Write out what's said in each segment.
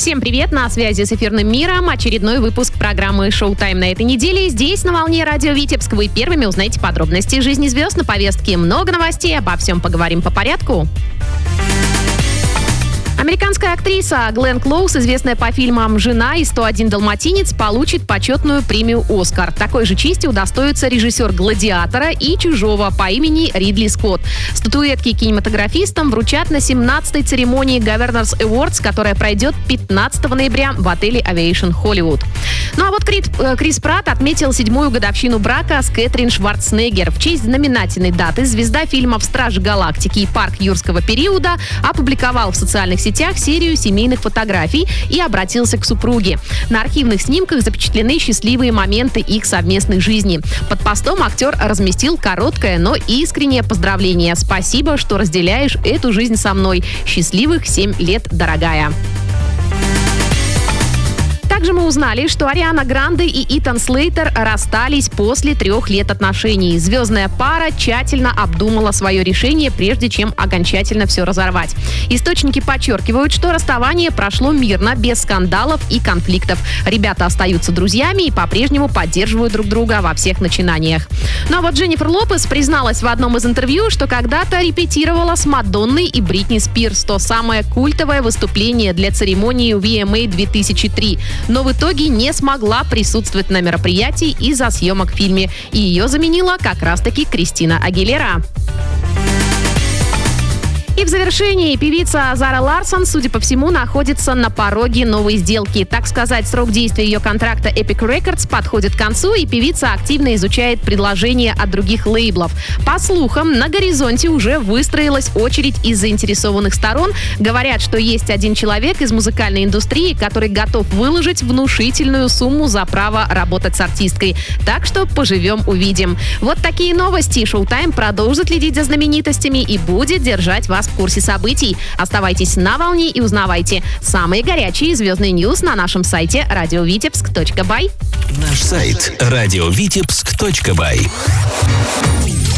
Всем привет, на связи с эфирным миром очередной выпуск программы «Шоу-тайм» на этой неделе. Здесь, на волне радио Витебск, вы первыми узнаете подробности жизни звезд. На повестке много новостей, обо всем поговорим по порядку. Американская актриса Гленн Клоуз, известная по фильмам «Жена» и «101 далматинец», получит почетную премию «Оскар». Такой же чести удостоится режиссер «Гладиатора» и «Чужого» по имени Ридли Скотт. Статуэтки кинематографистам вручат на 17-й церемонии Governors Awards, которая пройдет 15 ноября в отеле Aviation Hollywood. Ну а вот Крис Пратт отметил 7-ю годовщину брака с Кэтрин Шварценеггер. В честь знаменательной даты звезда фильмов «Стражи Галактики» и «Парк юрского периода» опубликовал в социальных сетях серию семейных фотографий и обратился к супруге. На архивных снимках запечатлены счастливые моменты их совместной жизни. Под постом актер разместил короткое, но искреннее поздравление. «Спасибо, что разделяешь эту жизнь со мной. Счастливых 7 лет, дорогая». Также мы узнали, что Ариана Гранде и Итан Слейтер расстались после 3 лет отношений. Звездная пара тщательно обдумала свое решение, прежде чем окончательно все разорвать. Источники подчеркивают, что расставание прошло мирно, без скандалов и конфликтов. Ребята остаются друзьями и по-прежнему поддерживают друг друга во всех начинаниях. Но вот Дженнифер Лопес призналась в одном из интервью, что когда-то репетировала с Мадонной и Бритни Спирс то самое культовое выступление для церемонии VMA 2003. Но в итоге не смогла присутствовать на мероприятии из-за съемок в фильме. И ее заменила как раз-таки Кристина Агилера. И в завершении певица Зара Ларсон, судя по всему, находится на пороге новой сделки. Так сказать, срок действия ее контракта Epic Records подходит к концу, и певица активно изучает предложения от других лейблов. По слухам, на горизонте уже выстроилась очередь из заинтересованных сторон. Говорят, что есть один человек из музыкальной индустрии, который готов выложить внушительную сумму за право работать с артисткой. Так что поживем-увидим. Вот такие новости. Шоу-тайм продолжит следить за знаменитостями и будет держать вас в курсе событий. Оставайтесь на волне и узнавайте самые горячие звездные ньюс на нашем сайте radiovitebsk.by. Наш сайт radiovitebsk.by.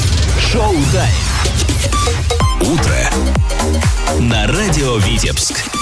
Шоу-тайм. Утро на радио Витебск.